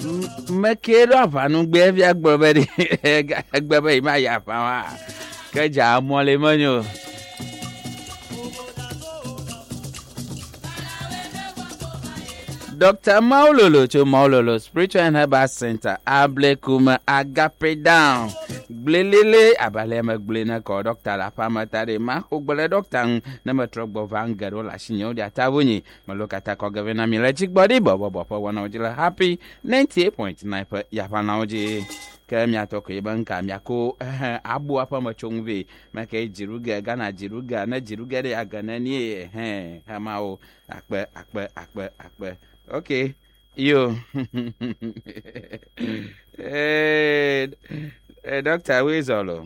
Mekero afanu gbe vi agbobe di agbobe ma ya fa wa. Keja mole monyo. Dr. Maulolo, Spiritual and Herbal Center, Ablekuma Agape Down. Blelele abalema blena ko Dr. La Fama tare ma ko gbele doctor na metrogbo vangaro la shinyo dia tawunyi malokata ko governor milechik body bobo wana ojila happy 98.9 per yafana oji kemia to ko ibanka mia ko abu apa machongve make jiruga gana jiruga na jiruga de agana ni hamao akpe okay yo Doctor Wizolo.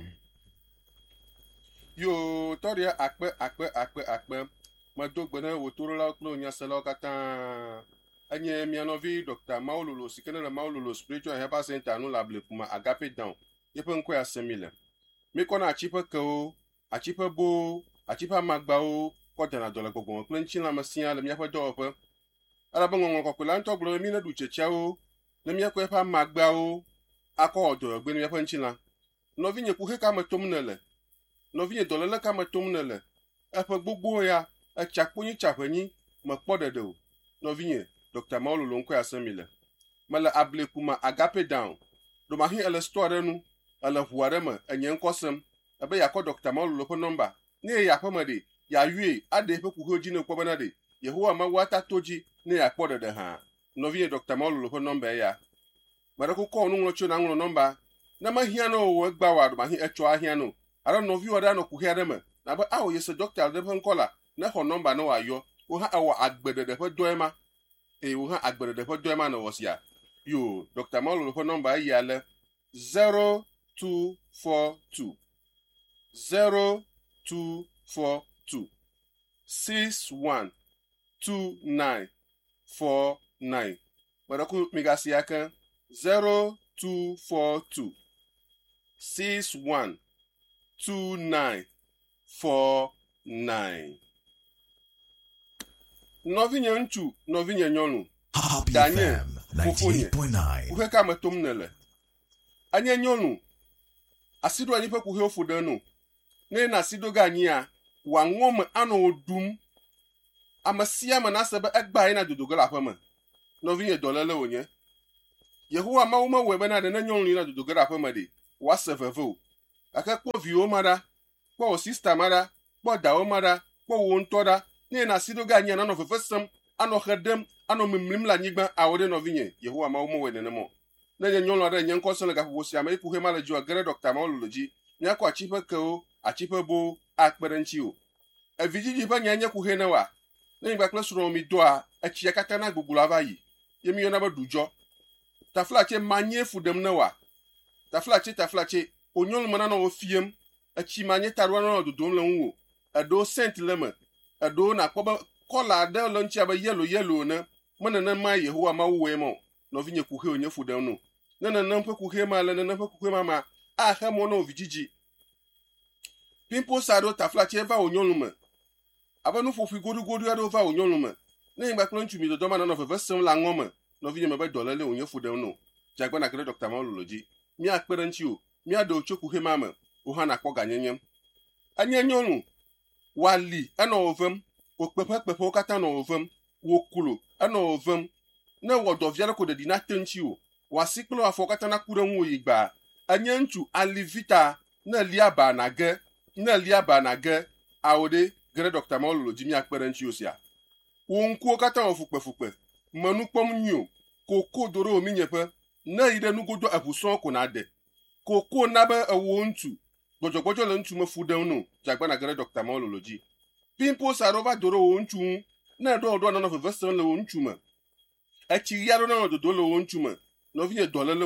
Yo, Toria akpe. Madogbene wotorola kno nyasela kata. Anye mianovi Dr. Maulolo sikene na Maulolo Spiritual Herbal Center no lable kuma Agape Down. Yepe nkwe asemile. Mekona achipa ko, achipa bo, achipa magbao, kwata na dola gogo. Klenchi la masia le miafa dope. Ala bango ko kulanto glo mi na duche chao. Le miakwe pa magbao. Ako odo gbenu ya panchina no vinye kuhe kama tomnele no vinye dolele kama tomnele epe gbogbo ya echakpunyi chapeni makpodedo no vinye Dr. Maulolo nkwe asemile mala ablekuma Agape Down do mahi ele store nu ele huarema enye nkosem ebe yakọ Dr. Maulolo po number ne ya pamade ya yue ade pe kuhe oji ne kwabana yehuwa ma wata toji ne ya kpodede ha no vinye Dr. Maulolo po number ya Marako ko nu ngocho na ngro number na mahia no wo gba wa do mahi echo ahia no ara no vi oda no ku hia dem na ba awo yes doctor de pen kola na ho number no ayo wo ha awo agbede de fe doema wo ha agbede de fe doema no wosia yo Dr. Maulolo phone number ya le 0242 612949 Marako migasi aka 0242 612949 Novinye nchu novinye nyonu Daniel Fofonye Uhe kama tomnele Anye nyonu Asido anipe kuhe ofudenu Ne na asido ganya Wangome ano odum Amasia manasebe ekba ina dudugala apama Novinye dolele onye Yehuwa mauma webena de nanyon na dudugara pamade wasefevo akakpo vio mara kpo sister mara kpo dawo mara kpo wontoda ne na sidoga anya na no fefesem ano hedem ano mimlim la nyigba awode no vinye Yehuwa mauma wedene mo na nyon la de nyen kosele ga wosia ma ipuhe mala ju agere Dr. Maulolo ji nya kwa chipe ko achipe bo akperenchi o eviji ba nya kuhe na wa na ngba klesuro mi do a achia kata na gbugula yi yemi yona ba dujo Taflache manye fudem na taflache onyon mana no ofiem achi manye tarwa no dodon lanwo ado sent lema ado na koba kola da lonchi aba yellow na mana na ma Yehuwa ma wuwe mo no vinye kuhe onye fudem no na mpe kuhe ma le na mpe kuhe mama aha mo no vijiji pimpo sado taflache va onyon luma aba no fofu godu ado va onyon luma na ngba klonchu mi do mana no fevesem la ngoma no vinye mebe dolele onye fudem no jagba na kere Dr. Maulolo ji mi akpere nchi o mi ado choku he mama o ha na kpo ganyenyem anye nyonu wali ana ovem okpepe kata na ovem wokulo ana ovem na wodoviara ko de dinate nchi o wasiklo afo kata na kure nwo igba anye nchu alivita na liaba na ge awode kere Dr. Maulolo ji mi akpere nchi o sia wonku kata ofukpe manu kpom nyo koko doro ominyepe na ide nugodo abuson ko na de koko na ba awontu gojogojo le ntu mafuden no jagba na gere Dr. Maulolo ji pimpo sarova doro wontu na do na no fevesen le wontu ma achi yaro na do le wontu ma no vinye dolele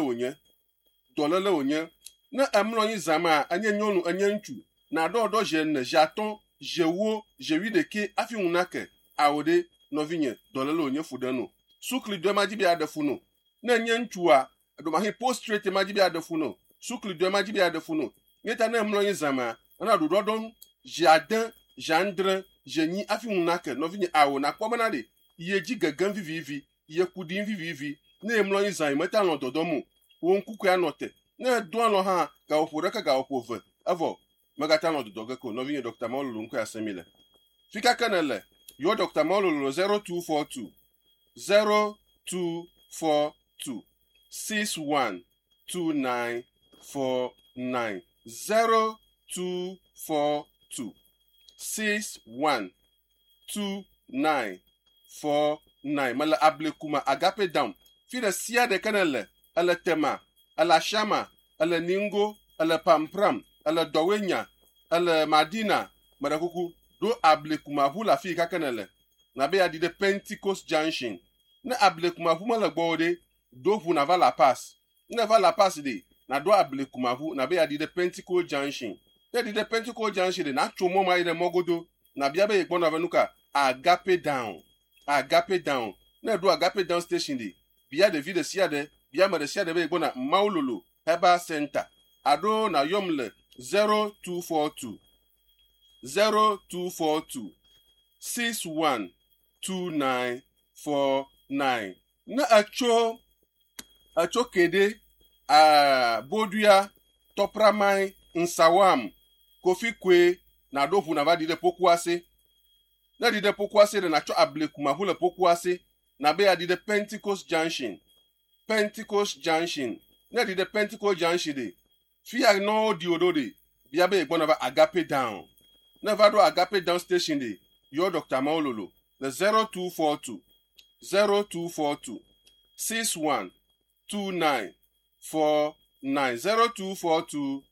onye na amlo yin zama anye nyonu anye ntu na do je ne jaton je wo je wi de ke afi unake awode no vinye dolele onye fudeno sukli do majibi adefuno na nye ntua do mahi postrate majibi adefuno sukli do majibi adefuno ngeta na mlo yin zama na do dodon jardin gendre jeni afi unake no vinye awo na kwamana de yeji gagan vivi ye kudin vivi na-emlo izan meta no dodomu won kuku ya note na do no ha ga opore ka ga opove avo magata no dodoge ko no vinye Dr. Maololo nko asemile fika kanele yo Dr. Maololo 0242 612949 0242 612949 mala able kuma agape down fida sia de kanele ala tema ala shama ala ningo ala pampram ala dowenya ala madina madakuku do able kuma hula fi kakanele na be adi de Pentecost Junction na able kuma hu mala gbode do hu na vala pass de na do able kuma hu na be adi de Pentecost Junction de Pentecost Junction de na chomo ma ide mogodo na bia be igbona venuka agape down na do agape down station de bia de vie de sia de bia ma de sia de be igbona Maololo Herbal Center ado na yomle 0242 612949 na acho kede boduya topramai nsawam kofi kwe na dofu na vadi de pokuase na di de pokuase de na cho able kuma hule pokuase na be adi de Pentecost Junction na di de Pentecost Junction de fi no di odode bia be igbona va agape down na vado agape down station de yo Dr. Maololo the 0242 612949 0242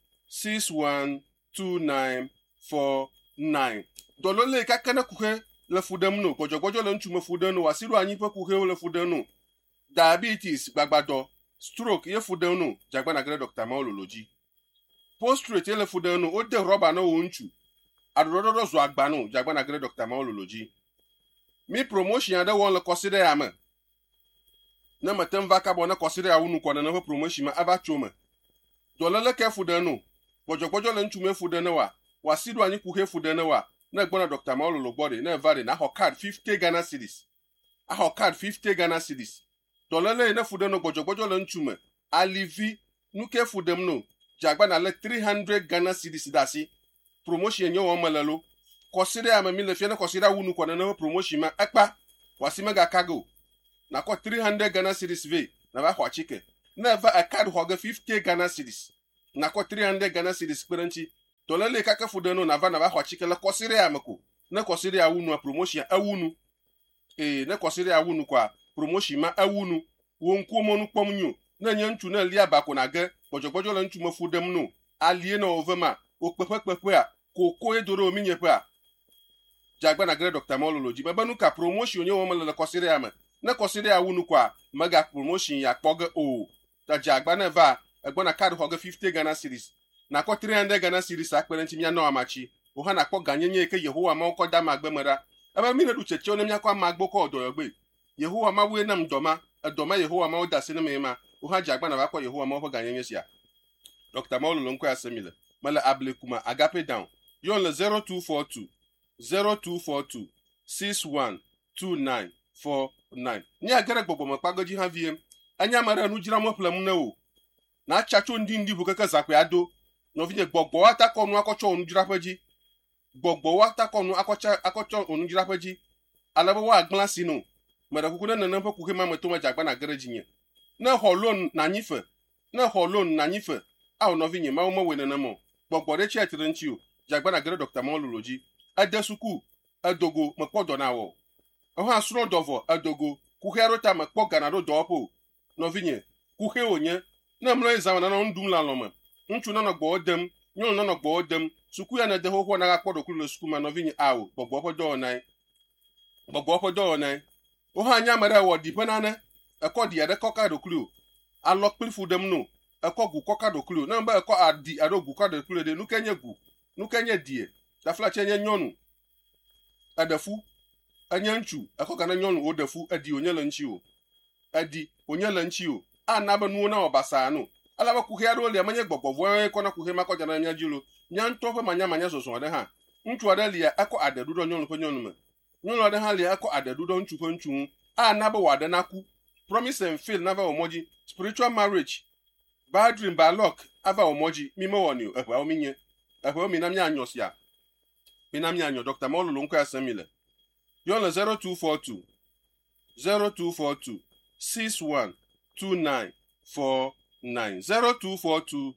612949 dolole ka kana kuhe le fudemno gojogojo le ntume fudemno wasiru anyi pe kuhe le fudemno diabetes gbagbado stroke ye fudemno jagba na gre Dr. Maololo ji prostrate le fudemno o de roba na onchu adododo zo agba no jagba na gre Dr. Maololo ji mi promotion ada won le consider am na matem vaka bona consider awunu kwa na promotion ma abachoma dolole ke fudemno gojogojo le ntume fudemno wasiru anyi kuhe fudemno na gbona Dr. Maololo body na vary na hokard 50 Ghana cedis dolele na fudemno gojogojo le ntume alivi nuke fudemno jagba na le 300 Ghana cedis dasi promotion nyo womalalo kosire amami le fiena kosire wunu kwa na promotion ma akpa wasima ga kago na ko 300 Ghana cedis ve na ba kwa chike na va a card hoga 50 Ghana cedis na ko 300 Ghana cedis peranchi dolele kaka fudemno na va na ba kwa chike le kosire amako na kosire awunu promotion awunu na kosire awunu kwa promotion ma awunu wonku monu kpomnyo na nyantu na lia bako na ge gojogojo le ntu mafudemno alie na ovema okpepepepe a koko edoro ominyepe a jagba na gre Dr. Maololo ji babanu ka promotion ye won le kosire ama na kosire awunu kwa maga promotion ya kpoge o ta jagba na va egbo na card hoga 50 Ghana cedis na ko 300 Ghana cedis akpere ntimya na amachi o ha na kpo ganyenye ke Yehowa ma ko da magbemara aba mi na du cheche onem yakwa magbo ko odoyogbe Yehowa ma we na mdoma adoma Yehowa ma odase na mema o ha jagba na ba ko Yehowa ma ho ganyenye sia Dr. Maololo nko asemile mala able kuma agape down yon le 0242 612949 ni agara gbogbo makpagoji ha viem anya mara nu jira mo plam na o na chacho ndi bu kaka zakwe ado no vinye gbogbo ata ko nu akocho onu jira paji gbogbo ata ko nu akocho onu jira paji alabo wa aglansi no mara kuku na nan pa kuke ma meto ma jagba na garaji nye na holon na nyife a no vinye ma mo wena na mo gbogbo de chetire nchi o jagba na gere Dr. Maololo ji adesuku adogo makpodo na wo oha asuro dovo adogo kuherota makpoga na do dopo no vinye kuhe onye na mro izama na ndum la loma nchu na no gbo dem nyon na no gbo dem suku ya na de ho na akpodo kulu suku ma no vinye awo gbogbo podo onai oha anya mara wo dipenana akodi ya de koka do kulu alok fu dem no gu koka do kulu na mba adi adogu koka do kulu de nukenye die ta fla chenye nyonu adafu anyanchu akoka na nyonu odafu adi onyela nchi o anaba nuo na obasa no alaba kuhe ado le amanye gbogbo vo ko na kuhe makoja na nya jilo nya ntofe manya soso ade ha nchu ade lia ako adedudo nyonu pe nyonu me nyonu ade ha lia ako adedudo nchu pe nchu anaba wade naku promise and fail nava omoji spiritual marriage bad dream bad luck ava omoji mimo woni ehwa ominye ehwa omi na mi anyosia mi na mi anyo Dr. Maololo nkwa asemile yo le 0242 612949 0242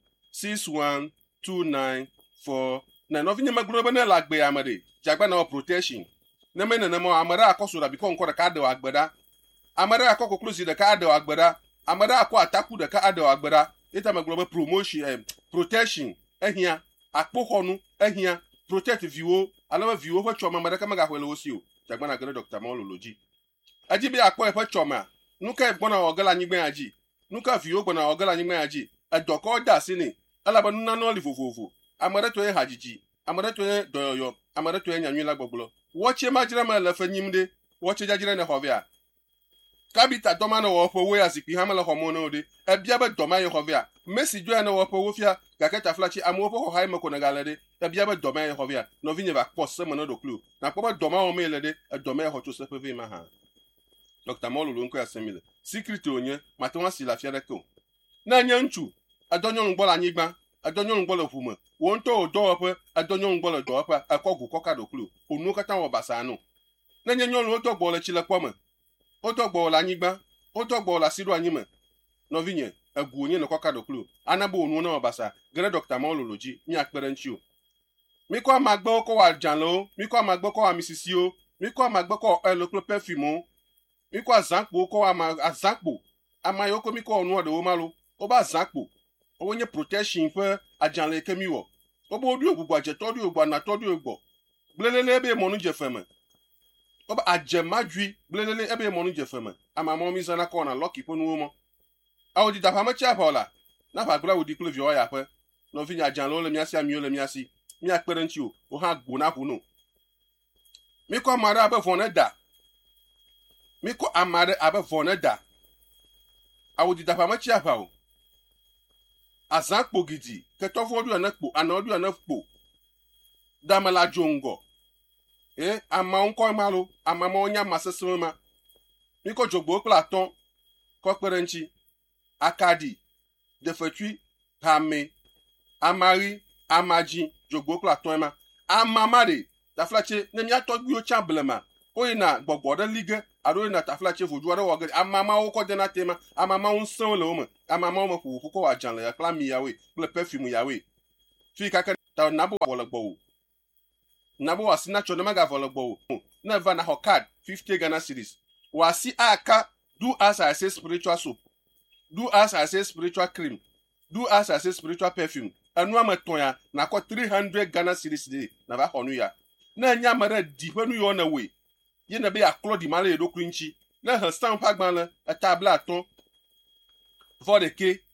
612949 no vinye magro bana la gbe amade jagba na protection na mena na mo amara akosura biko nkora ka de agbada amara akoko close de ka de agbada amara akọ ataku de ka de agbada eta magro promotion protection ehia akpokonu ehia protect viwo alawa viwo fa choma mara kama ga hwele osio jagba na gere Dr. Maololo ji ajibi akpo e fa choma nuka e gbona ogala nyigbe aji nuka viwo gbona ogala nyigbe aji adoko da sini alaba nuna no livofofo amara to e hajiji amara to e doyoyo amara to e nyanwila gbogbo woche majira ma la fanyimde woche jajira ne hovia kabita doma na wopo we asipi hamala homono de ebia be doma ye hovia message na wopo wofia gaketa flachi amopo ho haimo ko na galade ebia be doma ye hovia no vinye ba posse mo no do clue na ko doma o mele de doma ye ho to sepe ma ha Dr. Maololo nkwa asemile secret onye matonwa si la fiade ko na nya nchu adonyo ngbola anyigba adonyo ngbola fumo wonto odope adonyo ngbola dope akogu koka do clue onu kata wo basanu na nya nyon oto gbola chile kwama oto gbola anyigba oto gbola siru anyime no vinye agu onye no koka do clue anabo onu na obasa gere Dr. Maololo ji mi akpere nchi o mi ko magbo ko wa janlo mi ko magbo ko wa misisio mi ko magbo ko eloklo perfume mi ko azakpo ko wa azakpo amayoko mi ko onu odo malo oba zakpo onye protection fe ajanle kemiwo obo odi ogugwa je todi ogba na todi ogbo blelele ebe monu je feme oba ajemadwi blelele ebe monu je feme amamo mi zana ko na lucky ponu mo awodi da pa machi apola na fa gbra wodi klovi oya pe no vinya ajanle ole miasi ami ole miasi mi akpere nchi o ha gbo na hunu mi ko mara abe foneda mi ko amare abe foneda awodi da pa machi apao azakpo gidi ketofodu anakpo anodu anakpo damala jongo ama nko malo amama onya masesema miko jogbo platon ko perenchi akadi defetui hame amari amaji jogbo platon ma amamare taflache nemi atogbi o chamblema oyina gbogbode lige aro na taflache foju aro wogede amama o ko dena tema amama un son le omo amama o mo ko wa janle ya klami yawe ple perfume yawe fi kaka ta nabo wala gbo nabo wasina chona maga wala gbo na va na hokad 50 Ghana cedis wasi aka do as I say spiritual soap do as I say spiritual cream do as I say spiritual perfume anu amaton ya na ko 300 Ghana cedis de na va honu ya na nya mara di penu yo na we ye na be ya klodi male do krinchi na ha stamp agban la tabla ton for the k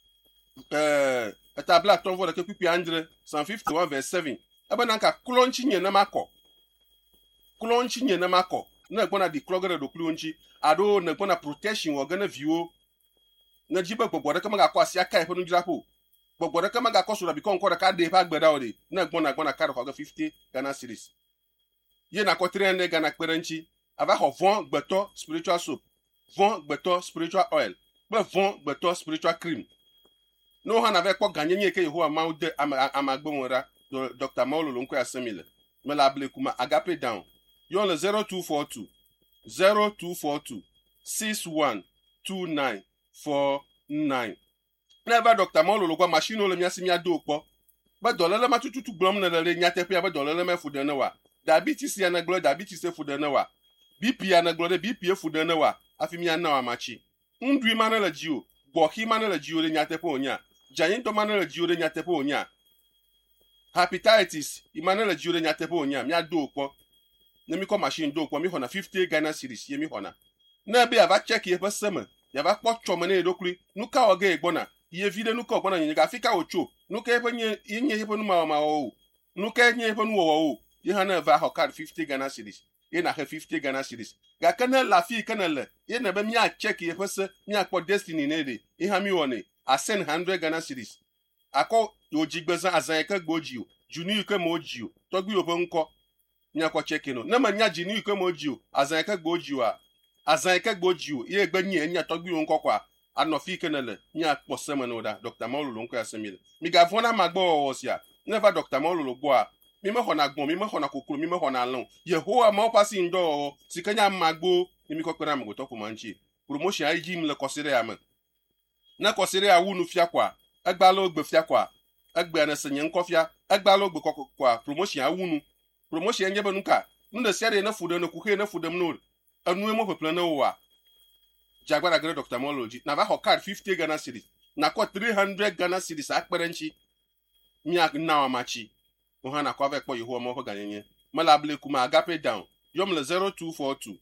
tabla ton for the k pipi andre 151 verse 7 aba na nka klonchi nye na mako na gbona di klogere do klonchi ado na gbona protection wo gana viwo na jibe gbogbo kama ga kwasi aka e ponu jirapo gbogbo kama ga kosura biko nko ka de pa gbeda ode na gbona karo ko 50 Ghana cedis ye na ko 300 Ghana kperenchi ava ho von gbeto spiritual soap von gbeto spiritual oil von gbeto spiritual cream no ha na ve ko ganyenye ke Yehowa maude amagbonra Dr. Maololo nkwa asemile mela blekuma agape down yo le 0242 612949 never Dr. Maololo kwa machine ole miasi mia do okpo ba dolele matututu glom na le nyatepe ba dolele me fude na wa diabetes ya na glo diabetes fude na wa BP ya na glo BP fude na wa afimi ya na wa machi ndwi manala jio gboki manala jio le nyatepe onya jayin to manala jio le nyatepe onya hepatitis imanala jio le nyatepe onya mia do okpo na mi ko machine do okpo mi hona 50 Ghana cedis ye mi hona na be ava check ye pesema ya va kpo chomo na edokuri nuka oga egbona ye vide nuka ogbona nyi ga fika ocho nuka epenye yenye epenu ma o nuka yenye epenu wo ye hana va hokad 50 Ghana cedis ye na 50 Ghana cedis ga kana la fi kana le ye na be mi a check ye pese mi akpo destiny na ede ye ha mi woni a send 100 Ghana cedis akọ ojigbeza azan ka gbojio junu ke mojio togbi obo nko mi akọ check no na ma nya jinu ke mojio azan ka gbojio a azan ke gbojiu ye gbe nyi enya togbi nko kwa anofi kenele nya kposeme no da Dr. Maololo nko asemile mi ga fona magbo osia never Dr. Maololo gbo a mi me hona gbon mi me hona kokoro mi me hona lon Yehowa ma opasi ndo sikanya magbo mi ko kwera mgo topo manchi promotion ai jim le kosire am na kosire awunu fia kwa agbalo gbe fia kwa agbe na senye nkofia agbalo gbe kwa promotion awunu promotion nyebe nuka nde sere na fude na kuke na fude mno anu emo peple na wa jagbara gre Dr. Maololo ji na va ho card 50 Ghana cedis na ko 300 Ghana cedis akpere nchi mi ak na wa machi o ha na ko ve po Yehowa mo ho ganyenye mala able kuma agape down yom le 0242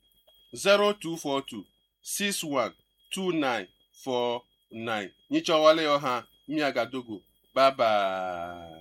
612949 nyicho wale yo ha mi agadogo bye bye.